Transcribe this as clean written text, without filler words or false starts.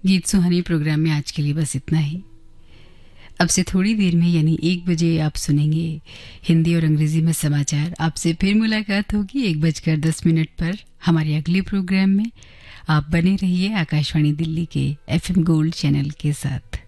गीत सुहानी प्रोग्राम में आज के लिए बस इतना ही। अब से थोड़ी देर में यानी 1 बजे आप सुनेंगे हिंदी और अंग्रेजी में समाचार। आपसे फिर मुलाकात होगी 1:10 पर हमारे अगले प्रोग्राम में। आप बने रहिए आकाशवाणी दिल्ली के FM गोल्ड चैनल के साथ।